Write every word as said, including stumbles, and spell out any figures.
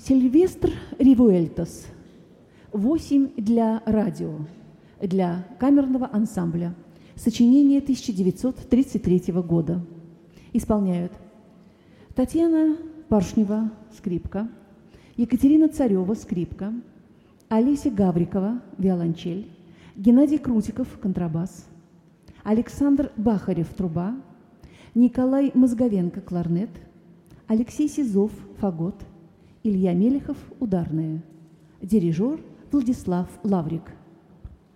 Сильвестр Ривуэльтос. «Восемь для радио», для камерного ансамбля. Сочинение тысяча девятьсот тридцать третьего года. Исполняют Татьяна Паршнева, скрипка, Екатерина Царева, скрипка, Олеся Гаврикова, виолончель, Геннадий Крутиков, контрабас, Александр Бахарев, труба, Николай Мозговенко, кларнет, Алексей Сизов, фагот, Илья Мелехов, ударная. Дирижер Владислав Лаврик.